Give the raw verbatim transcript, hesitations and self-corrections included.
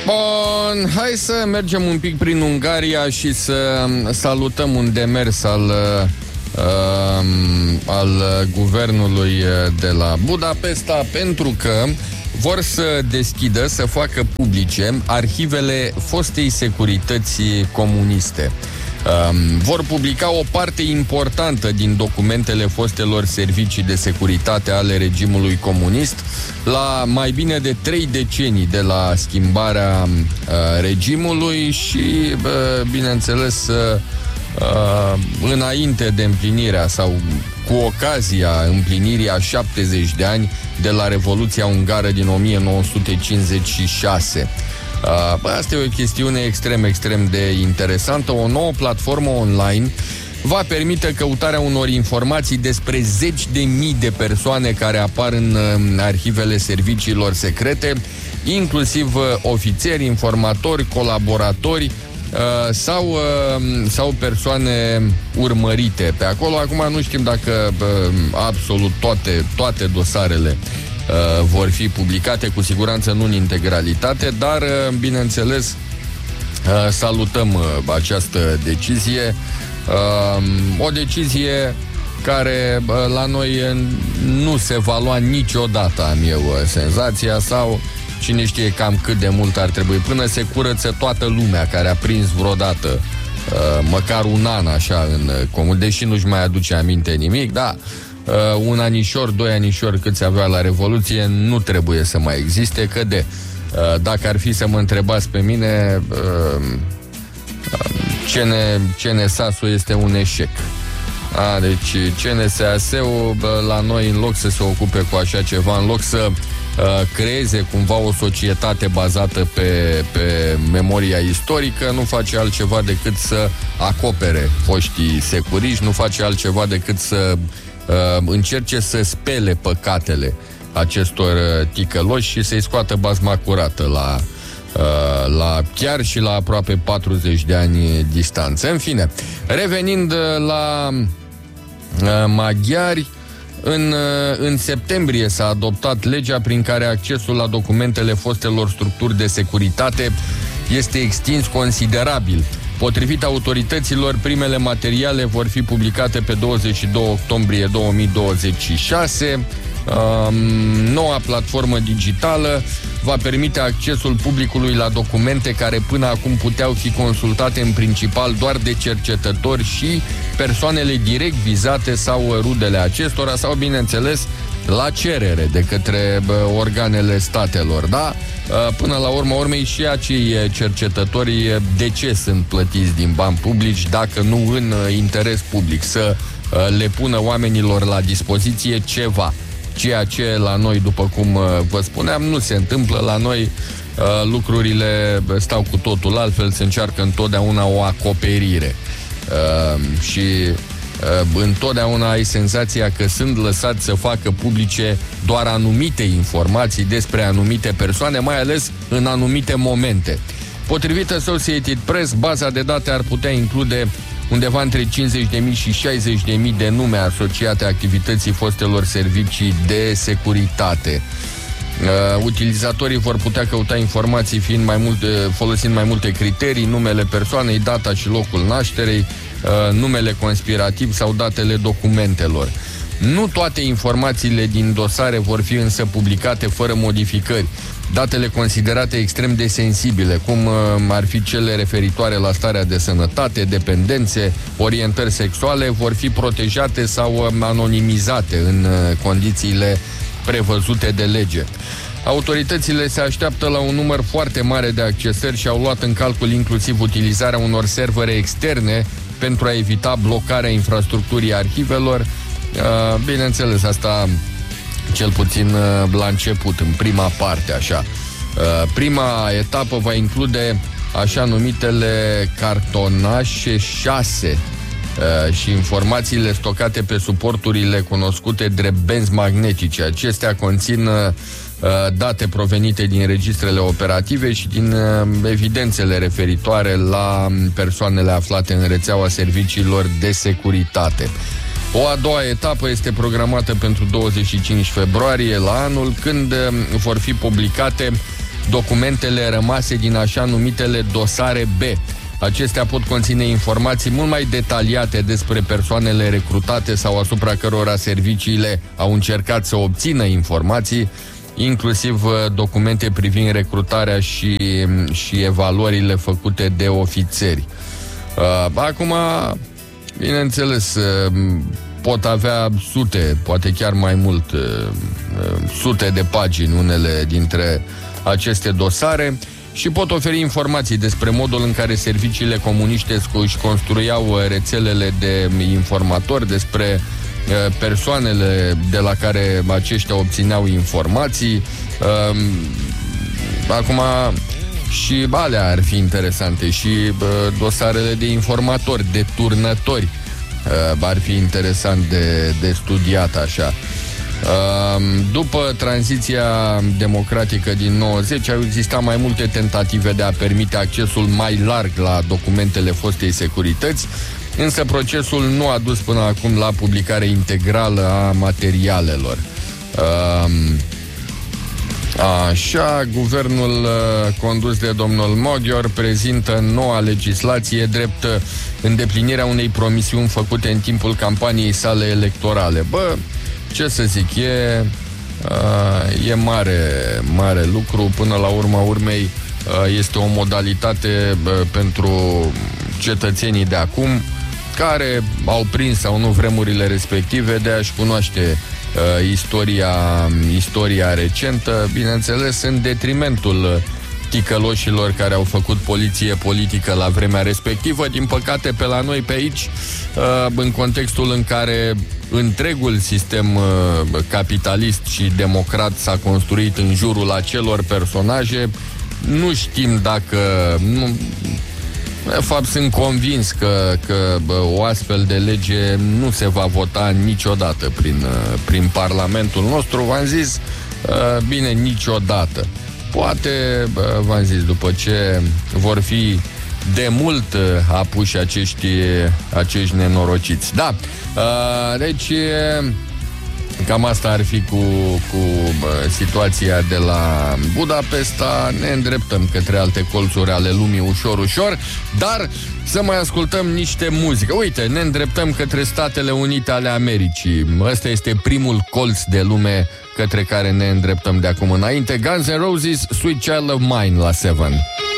Bun, hai să mergem un pic prin Ungaria și să salutăm un demers al, uh, al guvernului de la Budapesta, pentru că vor să deschidă, să facă publice arhivele fostei securități comuniste. Um, vor publica o parte importantă din documentele fostelor servicii de securitate ale regimului comunist la mai bine de trei decenii de la schimbarea uh, regimului și, uh, bineînțeles, uh, uh, înainte de împlinirea sau cu ocazia împlinirii a șaptezeci de ani de la Revoluția Ungară din o mie nouă sute cincizeci și șase. Uh, asta e o chestiune extrem, extrem de interesantă. O nouă platformă online va permite căutarea unor informații despre zeci de mii de persoane care apar în uh, arhivele serviciilor secrete, inclusiv uh, ofițeri, informatori, colaboratori uh, sau, uh, sau persoane urmărite pe acolo. Acum nu știm dacă uh, absolut toate, toate dosarele Uh, vor fi publicate, cu siguranță nu în integralitate, dar, uh, bineînțeles, uh, salutăm uh, această decizie. Uh, o decizie care uh, la noi uh, nu se va lua niciodată, am eu uh, senzația, sau cine știe cam cât de mult ar trebui, până se curăță toată lumea care a prins vreodată uh, măcar un an așa în uh, comun, deși nu-și mai aduce aminte nimic, da. Uh, un anișor, doi anișori cât se avea la Revoluție nu trebuie să mai existe, că de uh, dacă ar fi să mă întrebați pe mine, uh, C N S A S-ul este un eșec. A, deci C N S A S-ul la noi, în loc să se ocupe cu așa ceva, în loc să uh, creeze cumva o societate bazată pe, pe memoria istorică, nu face altceva decât să acopere foștii securiști, nu face altceva decât să Uh, încerce să spele păcatele acestor uh, ticăloși și să-i scoată bazma curată la, uh, la chiar și la aproape patruzeci de ani distanță. În fine, revenind uh, la uh, maghiari, în, uh, în septembrie s-a adoptat legea prin care accesul la documentele fostelor structuri de securitate este extins considerabil. Potrivit autorităților, primele materiale vor fi publicate pe douăzeci și doi octombrie două mii douăzeci și șase. Um, noua platformă digitală va permite accesul publicului la documente care până acum puteau fi consultate în principal doar de cercetători și persoanele direct vizate sau rudele acestora sau, bineînțeles, la cerere de către bă, organele statelor, da? Până la urma urmei și acei cercetători de ce sunt plătiți din bani publici dacă nu în interes public, să le pună oamenilor la dispoziție ceva. Ceea ce la noi, după cum vă spuneam, nu se întâmplă. La noi lucrurile stau cu totul altfel, se încearcă întotdeauna o acoperire. Și întotdeauna ai senzația că sunt lăsați să facă publice doar anumite informații despre anumite persoane, mai ales în anumite momente. Potrivit Associated Press, baza de date ar putea include undeva între cincizeci de mii și șaizeci de mii de nume asociate activității fostelor servicii de securitate. Uh, utilizatorii vor putea căuta informații fiind mai multe, folosind mai multe criterii, numele persoanei, data și locul nașterei, uh, numele conspirativ sau datele documentelor. Nu toate informațiile din dosare vor fi însă publicate fără modificări. Datele considerate extrem de sensibile, cum uh, ar fi cele referitoare la starea de sănătate, dependențe, orientări sexuale, vor fi protejate sau uh, anonimizate în uh, condițiile prevăzute de lege. Autoritățile se așteaptă la un număr foarte mare de accesări și au luat în calcul inclusiv utilizarea unor servere externe pentru a evita blocarea infrastructurii arhivelor. Bineînțeles, asta cel puțin la început, în prima parte, așa. Prima etapă va include așa numitele cartonașe șase și informațiile stocate pe suporturile cunoscute drept benzi magnetice. Acestea conțin date provenite din registrele operative și din evidențele referitoare la persoanele aflate în rețeaua serviciilor de securitate. O a doua etapă este programată pentru douăzeci și cinci februarie la anul, când vor fi publicate documentele rămase din așa numitele dosare B. Acestea pot conține informații mult mai detaliate despre persoanele recrutate sau asupra cărora serviciile au încercat să obțină informații, inclusiv documente privind recrutarea și, și evaluările făcute de ofițeri. Acum, bineînțeles, pot avea sute, poate chiar mai mult, sute de pagini unele dintre aceste dosare și pot oferi informații despre modul în care serviciile comuniști își construiau rețelele de informatori, despre persoanele de la care aceștia obțineau informații. Acum, și alea ar fi interesante, și dosarele de informatori, de turnători, ar fi interesant de, de studiat așa. După tranziția democratică din nouăzeci au existat mai multe tentative de a permite accesul mai larg la documentele fostei securități, însă procesul nu a dus până acum la publicarea integrală a materialelor. Așa, guvernul condus de domnul Moghior prezintă noua legislație drept îndeplinirea unei promisiuni făcute în timpul campaniei sale electorale. Bă, ce să zic, e, e mare, mare lucru. Până la urma urmei, este o modalitate pentru cetățenii de acum care au prins sau nu vremurile respective de a-și cunoaște istoria, istoria recentă, bineînțeles în detrimentul ticăloșilor care au făcut poliție politică la vremea respectivă. Din păcate, pe la noi pe aici, în contextul în care întregul sistem capitalist și democrat s-a construit în jurul acelor personaje, nu știm dacă... Nu, de fapt, sunt convins că, că bă, o astfel de lege nu se va vota niciodată prin, prin Parlamentul nostru. V-am zis, bine, niciodată. Poate, v-am zis, după ce vor fi de mult apuși acești, acești nenorociți. Da, deci cam asta ar fi cu, cu situația de la Budapesta. Ne îndreptăm către alte colțuri ale lumii ușor, ușor, dar să mai ascultăm niște muzică. Uite, ne îndreptăm către Statele Unite ale Americii. Ăsta este primul colț de lume către care ne îndreptăm de acum înainte. Guns N' Roses, Sweet Child of Mine la șapte.